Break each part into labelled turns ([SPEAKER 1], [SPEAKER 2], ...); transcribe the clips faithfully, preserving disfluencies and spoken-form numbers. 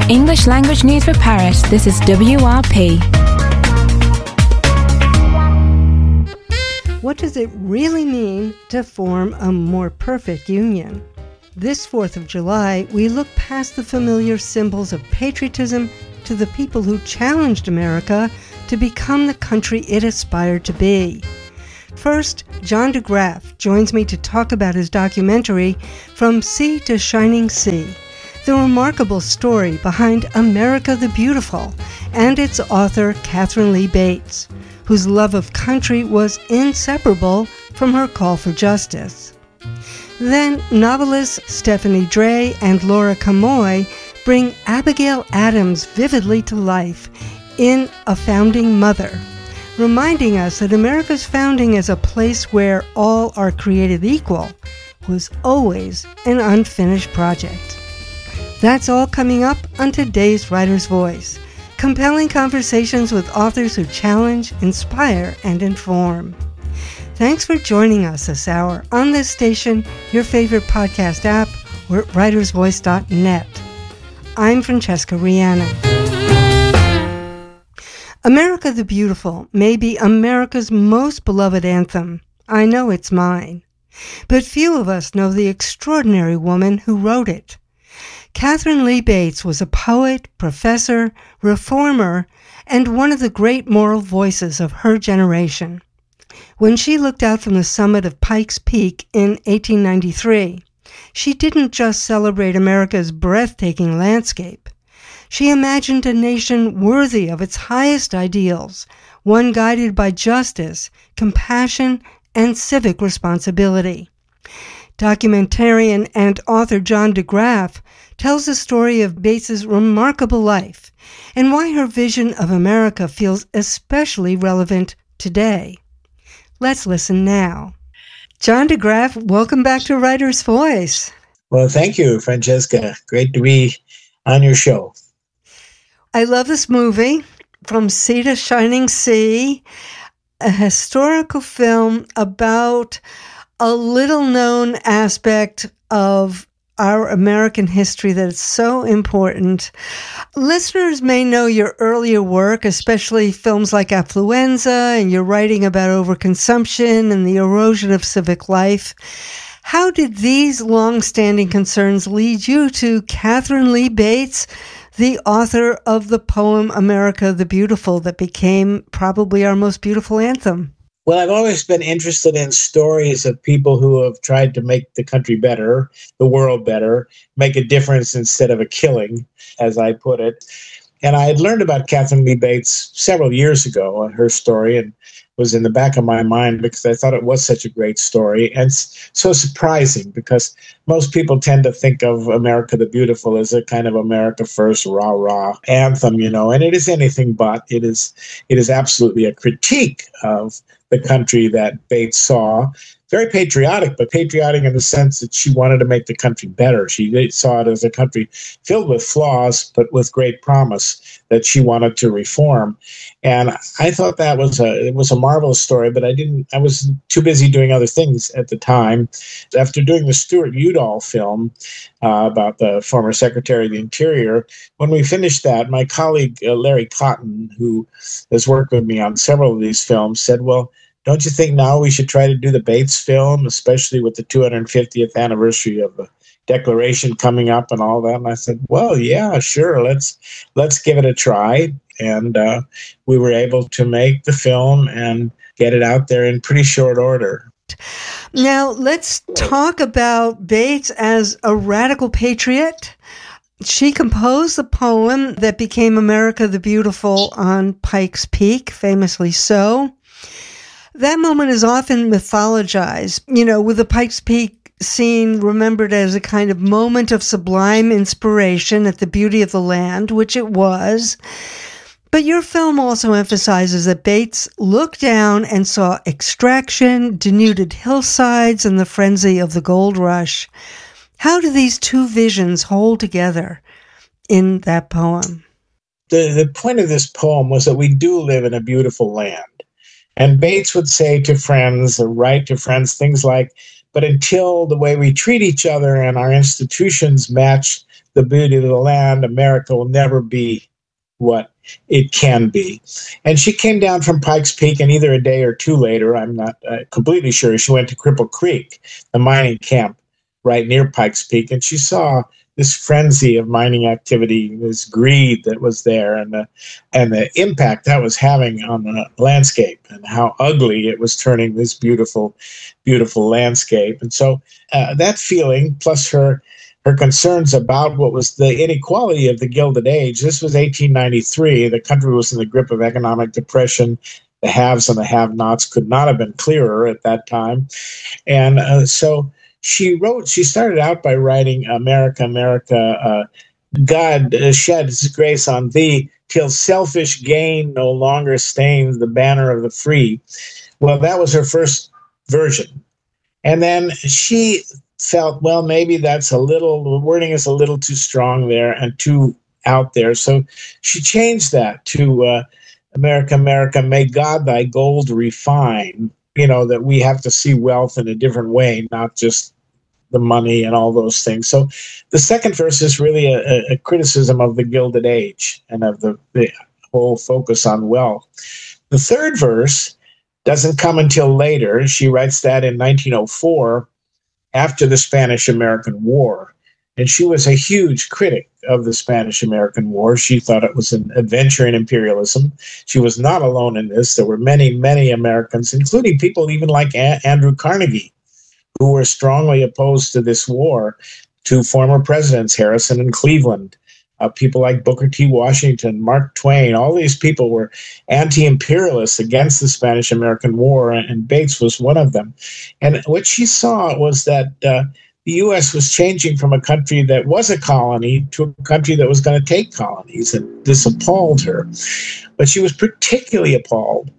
[SPEAKER 1] English language news for Paris. This is W R P.
[SPEAKER 2] What does it really mean to form a more perfect union? This fourth of July, we look past the familiar symbols of patriotism to the people who challenged America to become the country it aspired to be. First, John DeGraff joins me to talk about his documentary, From Sea to Shining Sea, the remarkable story behind America the Beautiful, and its author, Katharine Lee Bates, whose love of country was inseparable from her call for justice. Then, novelists Stephanie Dray and Laura Camoy bring Abigail Adams vividly to life in A Founding Mother, reminding us that America's founding as a place where all are created equal was always an unfinished project. That's all coming up on today's Writer's Voice. Compelling conversations with authors who challenge, inspire, and inform. Thanks for joining us this hour on this station, your favorite podcast app, or at writers voice dot net. I'm Francesca Rihanna. America the Beautiful may be America's most beloved anthem. I know it's mine. But few of us know the extraordinary woman who wrote it. Katharine Lee Bates was a poet, professor, reformer, and one of the great moral voices of her generation. When she looked out from the summit of Pikes Peak in eighteen ninety-three, she didn't just celebrate America's breathtaking landscape. She imagined a nation worthy of its highest ideals, one guided by justice, compassion, and civic responsibility. Documentarian and author John DeGraff tells the story of Bates's remarkable life and why her vision of America feels especially relevant today. Let's listen now. John DeGraff, welcome back to Writer's Voice.
[SPEAKER 3] Well, thank you, Francesca. Great to be on your show.
[SPEAKER 2] I love this movie, From Sea to Shining Sea, a historical film about a little-known aspect of our American history that is so important. Listeners may know your earlier work, especially films like Affluenza, and your writing about overconsumption and the erosion of civic life. How did these long-standing concerns lead you to Katharine Lee Bates, the author of the poem America the Beautiful that became probably our most beautiful anthem?
[SPEAKER 3] Well, I've always been interested in stories of people who have tried to make the country better, the world better, make a difference instead of a killing, as I put it. And I had learned about Katharine Lee Bates several years ago, her story, and was in the back of my mind because I thought it was such a great story and so surprising because most people tend to think of America the Beautiful as a kind of America First, rah-rah anthem, you know, and it is anything but. It is, it is absolutely a critique of the country that Bates saw. Very patriotic, but patriotic in the sense that she wanted to make the country better. She saw it as a country filled with flaws, but with great promise that she wanted to reform. And I thought that was a it was a marvelous story, but I didn't. I was too busy doing other things at the time. After doing the Stuart Udall film uh, about the former Secretary of the Interior, when we finished that, my colleague uh, Larry Cotton, who has worked with me on several of these films, said, "Well, don't you think now we should try to do the Bates film, especially with the two hundred fiftieth anniversary of the Declaration coming up and all that?" And I said, "Well, yeah, sure. Let's let's give it a try." And uh, we were able to make the film and get it out there in pretty short order.
[SPEAKER 2] Now, let's talk about Bates as a radical patriot. She composed the poem that became America the Beautiful on Pikes Peak, famously so. That moment is often mythologized, you know, with the Pikes Peak scene remembered as a kind of moment of sublime inspiration at the beauty of the land, which it was. But your film also emphasizes that Bates looked down and saw extraction, denuded hillsides, and the frenzy of the gold rush. How do these two visions hold together in that poem?
[SPEAKER 3] The, the point of this poem was that we do live in a beautiful land. And Bates would say to friends, or write to friends, things like, but until the way we treat each other and our institutions match the beauty of the land, America will never be what it can be. And she came down from Pikes Peak, and either a day or two later, I'm not uh, completely sure, she went to Cripple Creek, the mining camp right near Pikes Peak, and she saw this frenzy of mining activity, this greed that was there, and the and the impact that was having on the landscape, and how ugly it was turning this beautiful, beautiful landscape. And so uh, that feeling, plus her her concerns about what was the inequality of the Gilded Age. This was eighteen ninety-three. The country was in the grip of economic depression. The haves and the have-nots could not have been clearer at that time. And uh, so she wrote, she started out by writing, America, America, uh, God uh, shed his grace on thee till selfish gain no longer stains the banner of the free. Well, that was her first version. And then she felt, well, maybe that's a little, the wording is a little too strong there and too out there. So she changed that to uh, America, America, may God thy gold refine, you know, that we have to see wealth in a different way, not just the money and all those things. So the second verse is really a, a criticism of the Gilded Age and of the, the whole focus on wealth. The third verse doesn't come until later. She writes that in nineteen oh four, after the Spanish-American War. And she was a huge critic of the Spanish-American War. She thought it was an adventure in imperialism. She was not alone in this. There were many, many Americans, including people even like a- Andrew Carnegie, who were strongly opposed to this war, to former presidents Harrison and Cleveland, uh, people like Booker T. Washington, Mark Twain. All these people were anti-imperialists against the Spanish-American War, and Bates was one of them. And what she saw was that uh, the U S was changing from a country that was a colony to a country that was going to take colonies, and this appalled her. But she was particularly appalled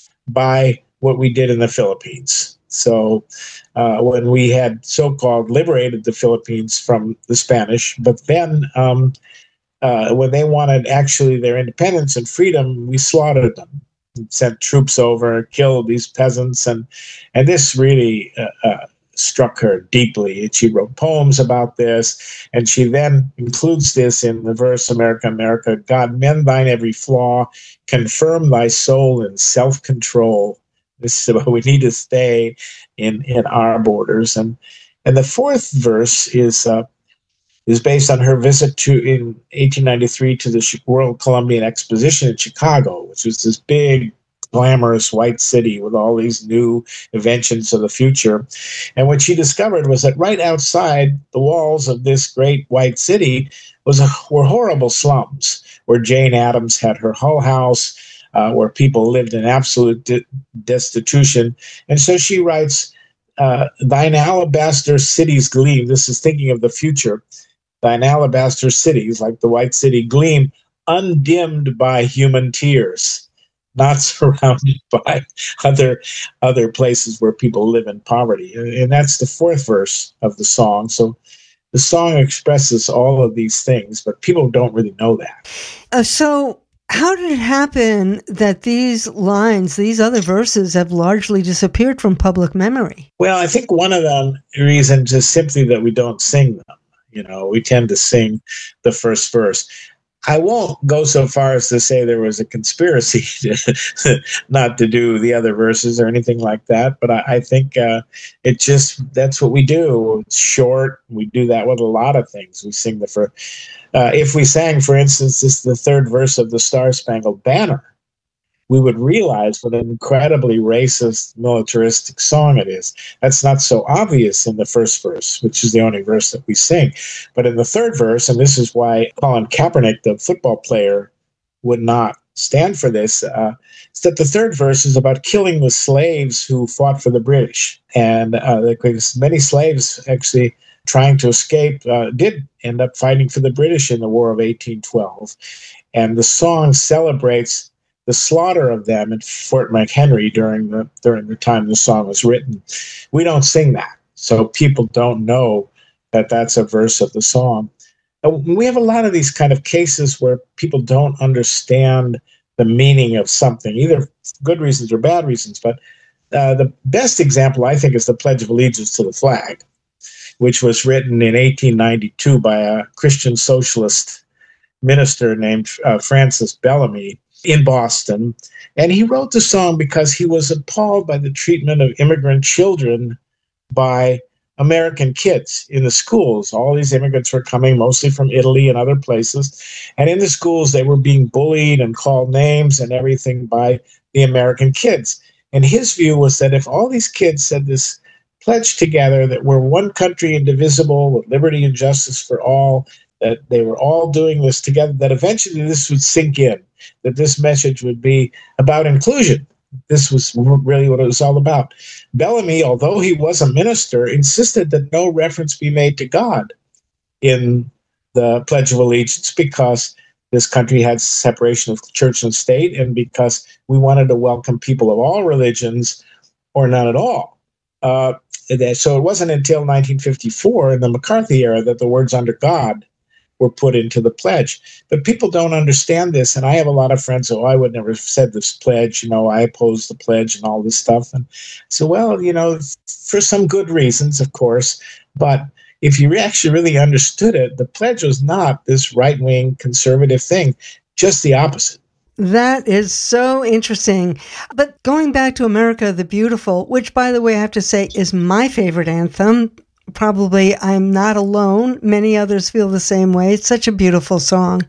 [SPEAKER 3] by what we did in the Philippines. So uh, when we had so-called liberated the Philippines from the Spanish, but then um, uh, when they wanted actually their independence and freedom, we slaughtered them, and sent troops over, killed these peasants, and and this really uh, uh, struck her deeply. And she wrote poems about this, and she then includes this in the verse, America, America, God, mend thine every flaw, confirm thy soul in self-control. This is what we need to stay in, in our borders. And and the fourth verse is uh, is based on her visit to in eighteen ninety-three to the World Columbian Exposition in Chicago, which was this big, glamorous white city with all these new inventions of the future. And what she discovered was that right outside the walls of this great white city was a, were horrible slums, where Jane Addams had her Hull House, Uh, where people lived in absolute de- destitution. And so she writes, uh, thine alabaster cities gleam. This is thinking of the future. Thine alabaster cities, like the white city, gleam undimmed by human tears, not surrounded by other other places where people live in poverty. And, and that's the fourth verse of the song. So the song expresses all of these things, but people don't really know that.
[SPEAKER 2] Uh, so how did it happen that these lines, these other verses, have largely disappeared from public memory?
[SPEAKER 3] Well, I think one of the reasons is simply that we don't sing them. You know, we tend to sing the first verse. I won't go so far as to say there was a conspiracy to, not to do the other verses or anything like that, but I, I think uh, it just, that's what we do. It's short. We do that with a lot of things. We sing the first. Uh, if we sang, for instance, this the third verse of the Star Spangled Banner, we would realize what an incredibly racist, militaristic song it is. That's not so obvious in the first verse, which is the only verse that we sing. But in the third verse, and this is why Colin Kaepernick, the football player, would not stand for this, uh, is that the third verse is about killing the slaves who fought for the British. And uh, because many slaves actually trying to escape uh, did end up fighting for the British in the War of eighteen twelve. And the song celebrates the slaughter of them at Fort McHenry during the during the time the song was written. We don't sing that, so people don't know that that's a verse of the song. And we have a lot of these kind of cases where people don't understand the meaning of something, either good reasons or bad reasons. But uh, the best example, I think, is the Pledge of Allegiance to the flag. which was written in eighteen ninety-two by a Christian socialist minister named uh, Francis Bellamy in Boston. And he wrote the song because he was appalled by the treatment of immigrant children by American kids in the schools. All these immigrants were coming mostly from Italy and other places. And in the schools, they were being bullied and called names and everything by the American kids. And his view was that if all these kids said this pledge together that we're one country indivisible with liberty and justice for all, that they were all doing this together, that eventually this would sink in, that this message would be about inclusion. This was really what it was all about. Bellamy, although he was a minister, insisted that no reference be made to God in the Pledge of Allegiance because this country had separation of church and state and because we wanted to welcome people of all religions or none at all. Uh, so it wasn't until nineteen fifty-four in the McCarthy era that the words "under God" were put into the pledge. But people don't understand this, and I have a lot of friends who, oh, I would never have said this pledge, you know, I oppose the pledge and all this stuff. And so, well, you know, for some good reasons, of course, but if you actually really understood it, the pledge was not this right-wing conservative thing, just the opposite.
[SPEAKER 2] That is so interesting. But going back to America the Beautiful, which, by the way, I have to say is my favorite anthem. Probably I'm not alone. Many others feel the same way. It's such a beautiful song.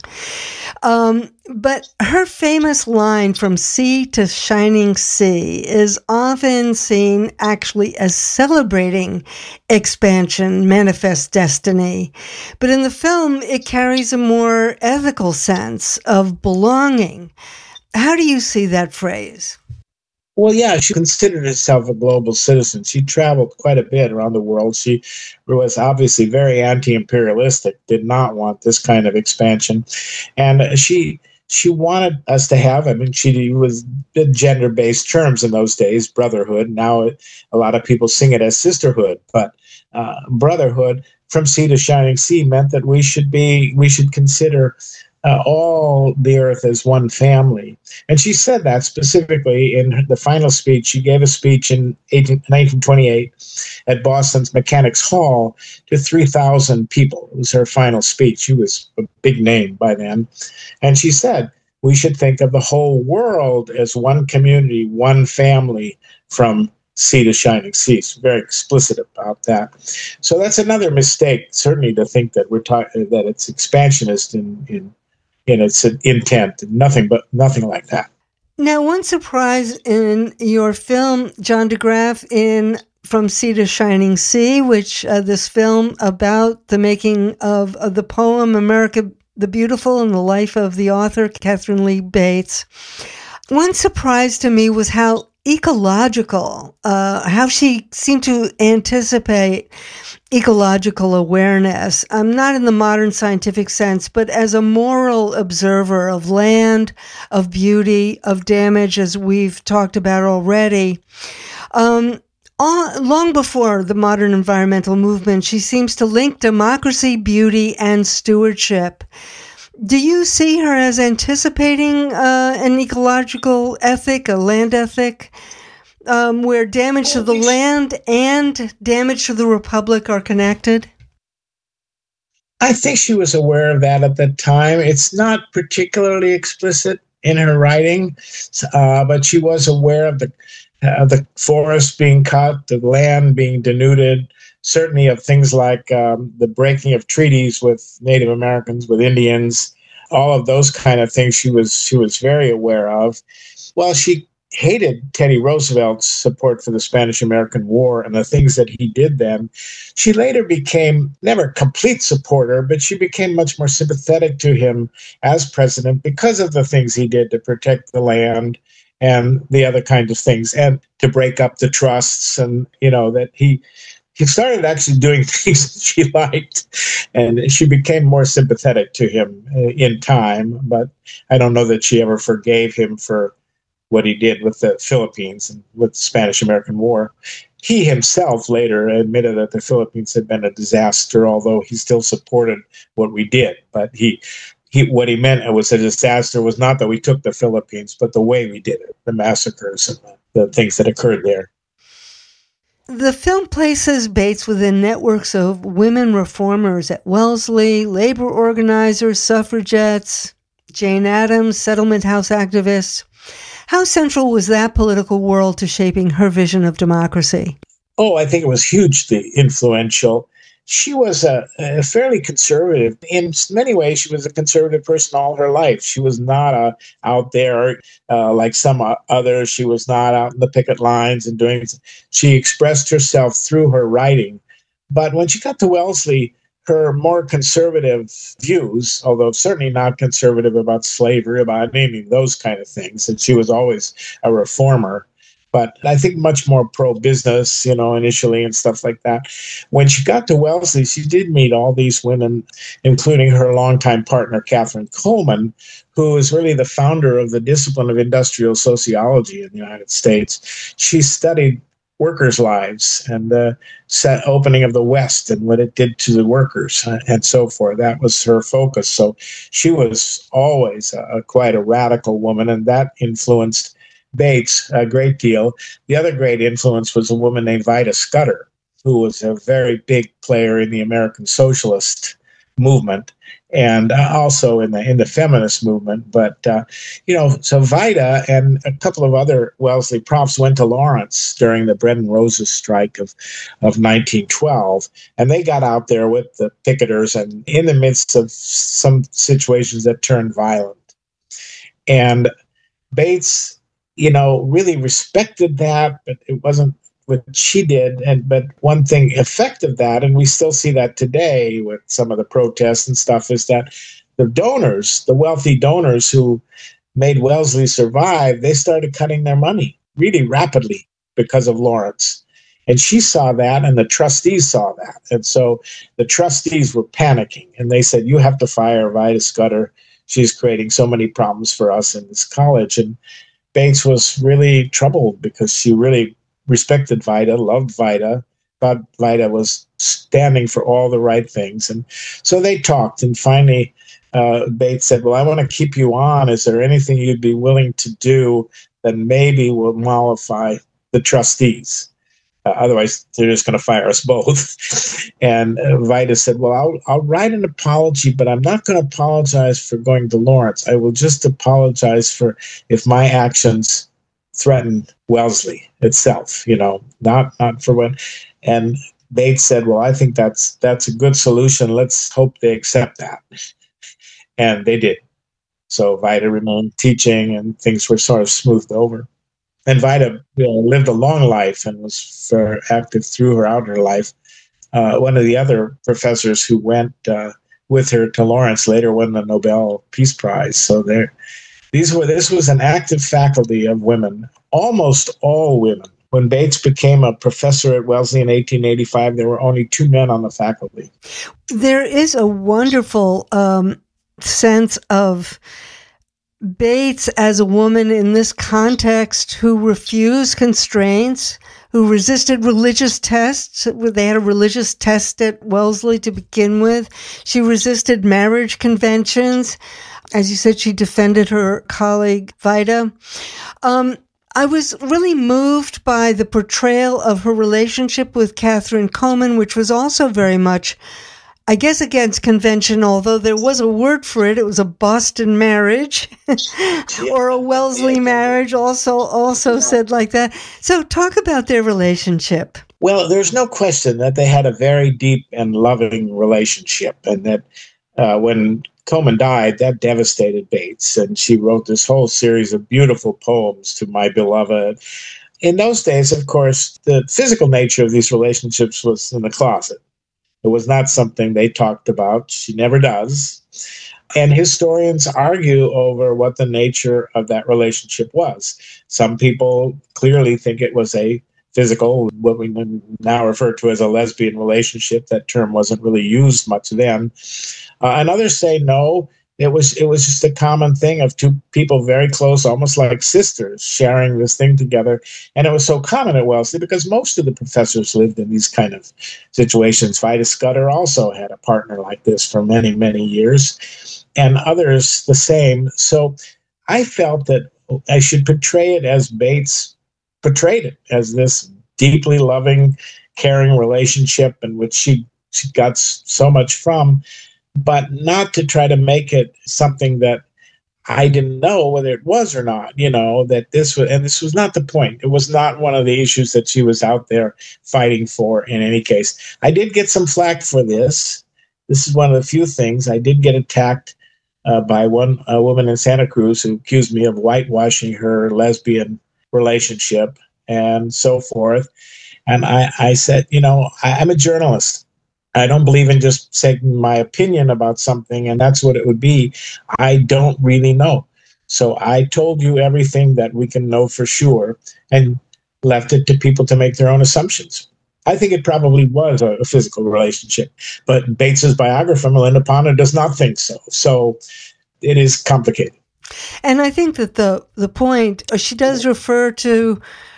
[SPEAKER 2] Um, but her famous line, "From sea to shining sea," is often seen actually as celebrating expansion, manifest destiny. But in the film, it carries a more ethical sense of belonging. How do you see that phrase?
[SPEAKER 3] Well, yeah, she considered herself a global citizen. She traveled quite a bit around the world. She was obviously very anti-imperialistic, did not want this kind of expansion. And she she wanted us to have, I mean, she was gender-based terms in those days, brotherhood. Now a lot of people sing it as sisterhood, but uh, brotherhood, from sea to shining sea, meant that we should be, we should consider Uh, all the earth as one family. And she said that specifically in the final speech. She gave a speech in nineteen twenty-eight at Boston's Mechanics Hall to three thousand people. It was her final speech. She was a big name by then. And she said, we should think of the whole world as one community, one family from sea to shining sea. She's very explicit about that. So that's another mistake, certainly, to think that we're talking that it's expansionist in, in in its intent, nothing but nothing like that.
[SPEAKER 2] Now, one surprise in your film, John DeGraff, in From Sea to Shining Sea, which uh, this film about the making of, of the poem America the Beautiful and the life of the author, Catherine Lee Bates. One surprise to me was how ecological, uh, how she seemed to anticipate ecological awareness. I'm not in the modern scientific sense, but as a moral observer of land, of beauty, of damage, as we've talked about already. Um, all, long before the modern environmental movement, she seems to link democracy, beauty, and stewardship. Do you see her as anticipating uh, an ecological ethic, a land ethic, Um, where damage to the land and damage to the Republic are connected?
[SPEAKER 3] I think she was aware of that at the time. It's not particularly explicit in her writing, uh, but she was aware of the uh, the forest being cut, the land being denuded, certainly of things like um, the breaking of treaties with Native Americans, with Indians, all of those kind of things she was she was very aware of. Well, she hated Teddy Roosevelt's support for the Spanish-American War and the things that he did then. She later became, never a complete supporter, but she became much more sympathetic to him as president because of the things he did to protect the land and the other kinds of things, and to break up the trusts. And, you know, that he he started actually doing things that she liked, and she became more sympathetic to him in time. But I don't know that she ever forgave him for what he did with the Philippines and with the Spanish-American War. He himself later admitted that the Philippines had been a disaster, although he still supported what we did. But he, he what he meant it was a disaster was not that we took the Philippines, but the way we did it, the massacres and the, the things that occurred there.
[SPEAKER 2] The film places Bates within networks of women reformers at Wellesley, labor organizers, suffragettes, Jane Addams, settlement house activists. How central was that political world to shaping her vision of democracy?
[SPEAKER 3] Oh, I think it was hugely influential. She was a, a fairly conservative. In many ways, she was a conservative person all her life. She was not a, out there uh, like some others. She was not out in the picket lines and doing. She expressed herself through her writing. But when she got to Wellesley, her more conservative views, although certainly not conservative about slavery, about any of those kind of things, and she was always a reformer, but I think much more pro-business, you know, initially and stuff like that. When she got to Wellesley, she did meet all these women, including her longtime partner, Kathryn Kuhlman, who is really the founder of the discipline of industrial sociology in the United States. She studied workers' lives and the set opening of the West and what it did to the workers and so forth. That was her focus. So she was always a, quite a radical woman, and that influenced Bates a great deal. The other great influence was a woman named Vida Scudder, who was a very big player in the American socialist movement and also in the in the feminist movement. But, uh, you know, so Vida and a couple of other Wellesley profs went to Lawrence during the Bread and Roses strike of, of nineteen twelve, and they got out there with the picketers and in the midst of some situations that turned violent. And Bates, you know, really respected that, but it wasn't what she did. And but one thing effect of that, and we still see that today with some of the protests and stuff, is that the donors, the wealthy donors who made Wellesley survive, they started cutting their money really rapidly because of Lawrence. And she saw that, and the trustees saw that. And so the trustees were panicking, and they said, you have to fire Vida Scudder. She's creating so many problems for us in this college. And Bates was really troubled because she really respected Vida, loved Vida, thought Vida was standing for all the right things. And so they talked, and finally uh, Bates said, well, I want to keep you on. Is there anything you'd be willing to do that maybe will mollify the trustees? Uh, otherwise, they're just going to fire us both. And uh, Vida said, well, I'll, I'll write an apology, but I'm not going to apologize for going to Lawrence. I will just apologize for if my actions threaten Wellesley itself, you know, not not for when. And Bates said, well, I think that's that's a good solution. Let's hope they accept that. And they did. So Vida remained teaching, and things were sort of smoothed over. And Vida, you know, lived a long life and was very active through her outer life. Uh, one of the other professors who went uh, with her to Lawrence later won the Nobel Peace Prize. So there, these were this was an active faculty of women, almost all women. When Bates became a professor at Wellesley in eighteen eighty-five, there were only two men on the faculty.
[SPEAKER 2] There is a wonderful um, sense of Bates as a woman in this context who refused constraints, who resisted religious tests. They had a religious test at Wellesley to begin with. She resisted marriage conventions. As you said, she defended her colleague, Vida. Um, I was really moved by the portrayal of her relationship with Kathryn Kuhlman, which was also very much, I guess, against convention, although there was a word for it. It was a Boston marriage or a Wellesley marriage, also also said like that. So talk about their relationship.
[SPEAKER 3] Well, there's no question that they had a very deep and loving relationship, and that uh, when Kuhlman died, that devastated Bates, and she wrote this whole series of beautiful poems to My Beloved. In those days, of course, the physical nature of these relationships was in the closet. It was not something they talked about. She never does. And historians argue over what the nature of that relationship was. Some people clearly think it was a physical, what we now refer to as a lesbian relationship. That term wasn't really used much then. Uh, and others say no, it was it was just a common thing of two people very close, almost like sisters, sharing this thing together. And it was so common at Wellesley because most of the professors lived in these kind of situations. Vida Scudder also had a partner like this for many, many years, and others the same. So I felt that I should portray it as Bates portrayed it, as this deeply loving, caring relationship in which she, she got so much from, but not to try to make it something that I didn't know whether it was or not, you know, that this was, and this was not the point. It was not one of the issues that she was out there fighting for in any case. I did get some flack for this. This is one of the few things. I did get attacked uh, by one a woman in Santa Cruz who accused me of whitewashing her lesbian relationship and so forth. And I, I said, you know, I, I'm a journalist. I don't believe in just saying my opinion about something, and that's what it would be. I don't really know. So I told you everything that we can know for sure and left it to people to make their own assumptions. I think it probably was a, a physical relationship, but Bates's biographer, Melinda Ponder, does not think so. So it is complicated.
[SPEAKER 2] And I think that the, the point, she does refer to,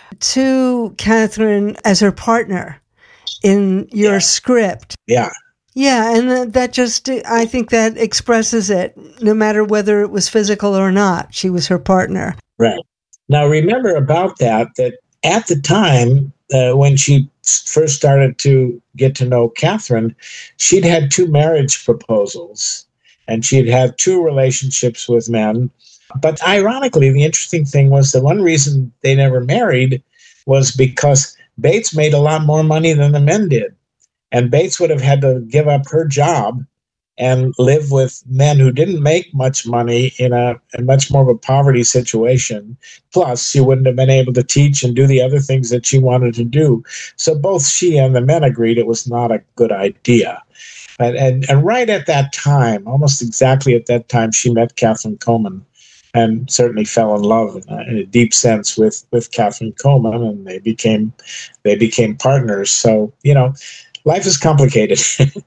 [SPEAKER 2] to Catherine as her partner in your
[SPEAKER 3] yeah.
[SPEAKER 2] script.
[SPEAKER 3] Yeah.
[SPEAKER 2] Yeah, and that just, I think that expresses it, no matter whether it was physical or not. She was her partner.
[SPEAKER 3] Right. Now, remember about that, that at the time uh, when she first started to get to know Catherine, she'd had two marriage proposals, and she'd had two relationships with men. But ironically, the interesting thing was the one reason they never married was because Bates made a lot more money than the men did. And Bates would have had to give up her job and live with men who didn't make much money in a, a much more of a poverty situation. Plus, she wouldn't have been able to teach and do the other things that she wanted to do. So both she and the men agreed it was not a good idea. And, and, and right at that time, almost exactly at that time, she met Catherine Coleman, and certainly fell in love in a, in a deep sense with, with Catherine Coleman, and they became they became partners. So, you know, life is complicated.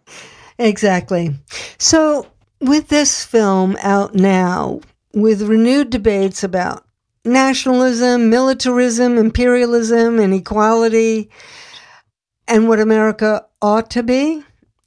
[SPEAKER 2] Exactly. So with this film out now, with renewed debates about nationalism, militarism, imperialism, and equality, and what America ought to be,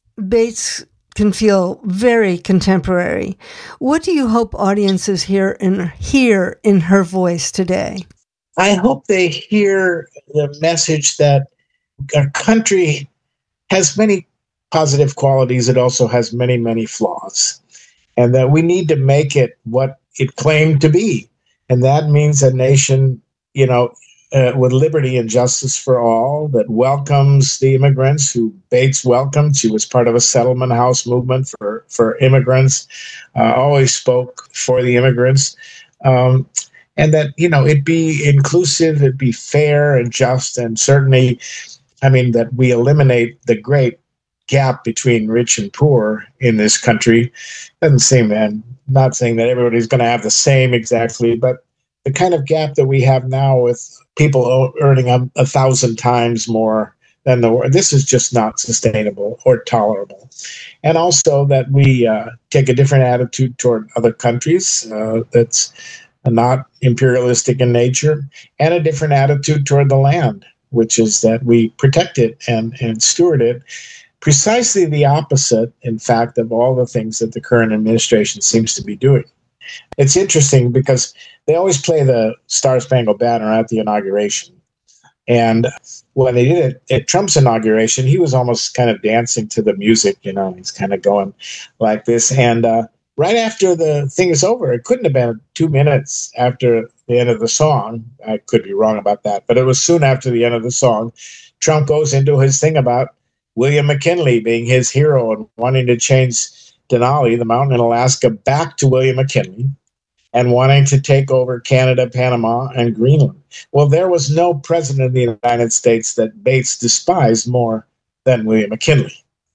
[SPEAKER 2] Bates can feel very contemporary. What do you hope audiences hear in, hear in her voice today?
[SPEAKER 3] I hope they hear the message that our country has many positive qualities. It also has many, many flaws, and that we need to make it what it claimed to be. And that means a nation, you know, Uh, with liberty and justice for all, that welcomes the immigrants who Bates welcomed. She was part of a settlement house movement for, for immigrants, uh, always spoke for the immigrants. Um, and that, you know, it be inclusive, it be fair and just, and certainly, I mean, that we eliminate the great gap between rich and poor in this country. Doesn't seem, and not saying that everybody's going to have the same exactly, but the kind of gap that we have now with people earning a, a thousand times more than the this is just not sustainable or tolerable. And also that we uh, take a different attitude toward other countries uh, that's not imperialistic in nature, and a different attitude toward the land, which is that we protect it and, and steward it. Precisely the opposite, in fact, of all the things that the current administration seems to be doing. It's interesting because they always play the Star-Spangled Banner at the inauguration. And when they did it at Trump's inauguration, he was almost kind of dancing to the music, you know, he's kind of going like this. And uh, right after the thing is over, it couldn't have been two minutes after the end of the song. I could be wrong about that, but it was soon after the end of the song. Trump goes into his thing about William McKinley being his hero and wanting to change Denali, the mountain in Alaska, back to William McKinley, and wanting to take over Canada, Panama, and Greenland. Well, there was no president of the United States that Bates despised more than William McKinley.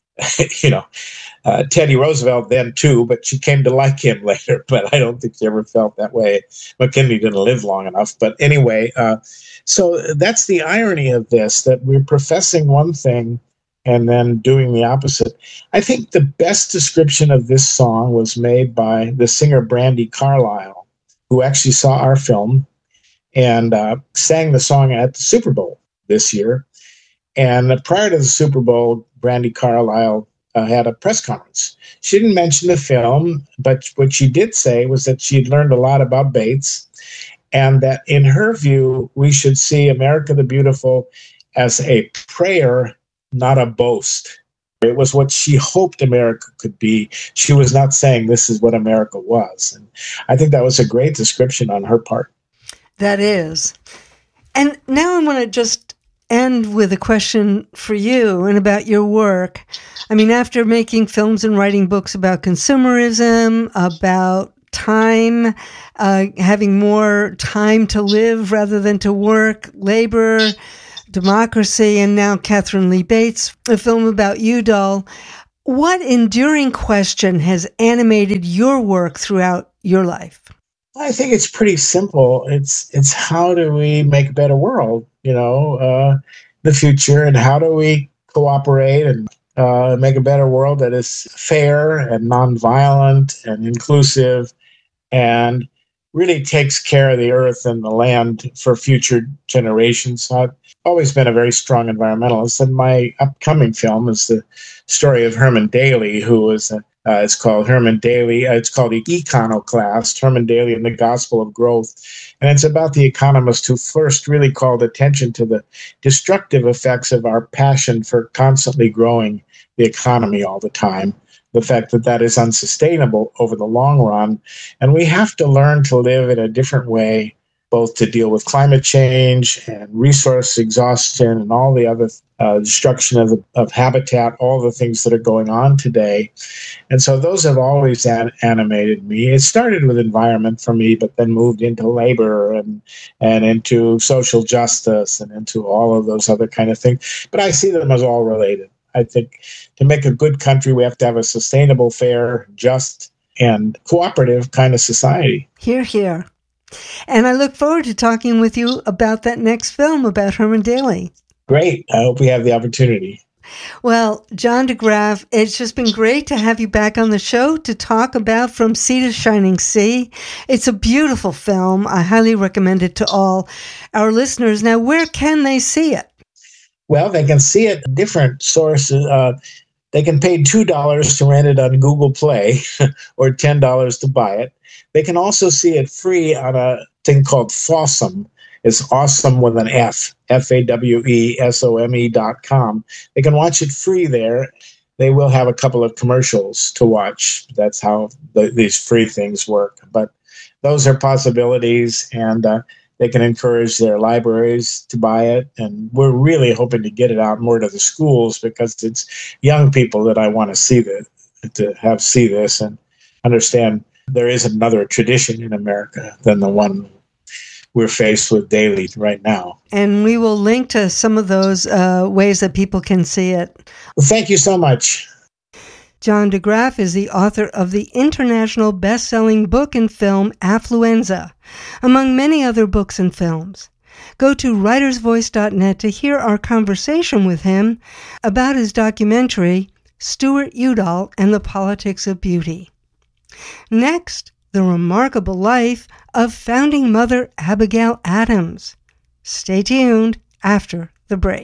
[SPEAKER 3] you know, uh, Teddy Roosevelt then too, but she came to like him later, but I don't think she ever felt that way. McKinley didn't live long enough. But anyway, uh, so that's the irony of this, that we're professing one thing and then doing the opposite. I think the best description of this song was made by the singer Brandi Carlile, who actually saw our film and uh, sang the song at the Super Bowl this year. And prior to the Super Bowl, Brandi Carlile uh, had a press conference. She didn't mention the film, but what she did say was that she'd learned a lot about Bates, and that in her view, we should see America the Beautiful as a prayer, not a boast. It was what she hoped America could be. She was not saying this is what America was. And I think that was a great description on her part.
[SPEAKER 2] That is. And now I want to just end with a question for you and about your work. I mean, after making films and writing books about consumerism, about time, uh, having more time to live rather than to work, labor, democracy, and now Katharine Lee Bates, a film about Udall. What enduring question has animated your work throughout your life?
[SPEAKER 3] I think it's pretty simple. It's it's how do we make a better world, you know, uh, the future, and how do we cooperate and uh, make a better world that is fair and nonviolent and inclusive and really takes care of the earth and the land for future generations. I've always been a very strong environmentalist, and my upcoming film is the story of Herman Daly, who was a Uh, it's called Herman Daly. Uh, it's called Econoclast, Herman Daly and the Gospel of Growth. And it's about the economist who first really called attention to the destructive effects of our passion for constantly growing the economy all the time, the fact that that is unsustainable over the long run. And we have to learn to live in a different way, both to deal with climate change and resource exhaustion and all the other uh, destruction of, of habitat, all the things that are going on today. And so those have always an- animated me. It started with environment for me, but then moved into labor and, and into social justice and into all of those other kind of things. But I see them as all related. I think to make a good country, we have to have a sustainable, fair, just, and cooperative kind of society.
[SPEAKER 2] Hear, hear. And I look forward to talking with you about that next film about Herman Daly.
[SPEAKER 3] Great. I hope we have the opportunity.
[SPEAKER 2] Well, John DeGraff, it's just been great to have you back on the show to talk about From Sea to Shining Sea. It's a beautiful film. I highly recommend it to all our listeners. Now, where can they see it?
[SPEAKER 3] Well, they can see it different sources. Uh, they can pay two dollars to rent it on Google Play or ten dollars to buy it. They can also see it free on a thing called Fawsome. It's awesome with an F, F A W E S O M E dot com. They can watch it free there. They will have a couple of commercials to watch. That's how the, these free things work. But those are possibilities, and uh, they can encourage their libraries to buy it. And we're really hoping to get it out more to the schools because it's young people that I want to see this, to have see this and understand there is another tradition in America than the one we're faced with daily right now.
[SPEAKER 2] And we will link to some of those uh, ways that people can see it.
[SPEAKER 3] Well, thank you so much.
[SPEAKER 2] John DeGraff is the author of the international best-selling book and film Affluenza, among many other books and films. Go to writers voice dot net to hear our conversation with him about his documentary, Stuart Udall and the Politics of Beauty. Next, the remarkable life of founding mother Abigail Adams. Stay tuned after the break.